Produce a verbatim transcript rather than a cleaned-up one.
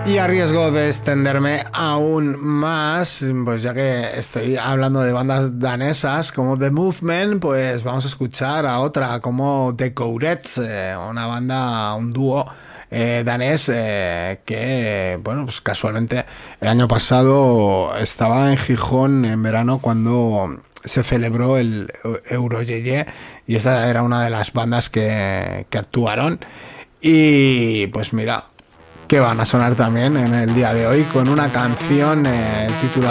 Y a riesgo de extenderme aún más, pues ya que estoy hablando de bandas danesas como The Movement, pues vamos a escuchar a otra como The Courettes, eh, una banda, un dúo eh, danés eh, que, bueno, pues casualmente el año pasado estaba en Gijón en verano cuando se celebró el Euroyeye y esa era una de las bandas que, que actuaron. Y pues mira, que van a sonar también en el día de hoy con una canción eh, titulada